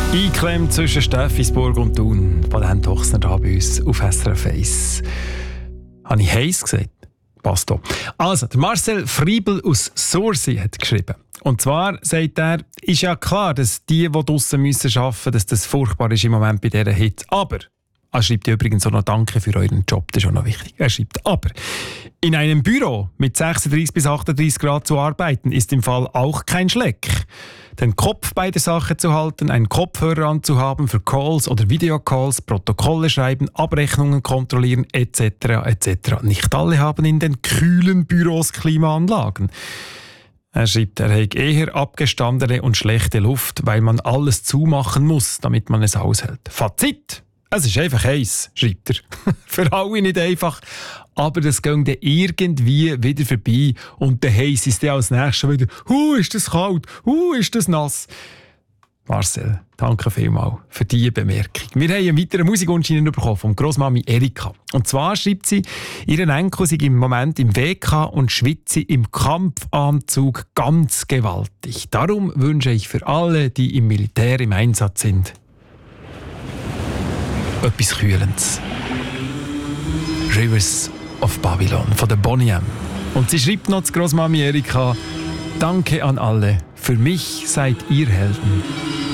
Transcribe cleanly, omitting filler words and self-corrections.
Eingeklemmt zwischen Steffisburg und Thun. Patent Tochsner da bei uns auf SRF 1. Habe ich heiß gesagt? Passt auch. Also, der Marcel Friebel aus Sursee hat geschrieben. Und zwar sagt er, ist ja klar, dass die draussen arbeiten müssen, dass das furchtbar ist im Moment bei dieser Hitze. Aber, er schreibt übrigens auch noch Danke für euren Job, das ist auch noch wichtig. Er schreibt, aber in einem Büro mit 36 bis 38 Grad zu arbeiten, ist im Fall auch kein Schleck. Den Kopf bei der Sache zu halten, einen Kopfhörer anzuhaben für Calls oder Videocalls, Protokolle schreiben, Abrechnungen kontrollieren etc. etc. Nicht alle haben in den kühlen Büros Klimaanlagen. Er schreibt, er habe eher abgestandene und schlechte Luft, weil man alles zumachen muss, damit man es aushält. Fazit! Es ist einfach heiß, schreibt er. Für alle nicht einfach, aber das geht dann irgendwie wieder vorbei und der heiß ist dann als nächstes wieder ist das kalt, ist das nass. Marcel, danke vielmals für diese Bemerkung. Wir haben einen weiteren Musikwunsch bekommen von Grossmami Erika. Und zwar schreibt sie, ihren Enkel sei im Moment im WK und schwitze im Kampfanzug ganz gewaltig. Darum wünsche ich für alle, die im Militär im Einsatz sind, etwas Kühlendes. Rivers of Babylon von der Boney M. Und sie schreibt noch zu Grossmami Erika, danke an alle, für mich seid ihr Helden.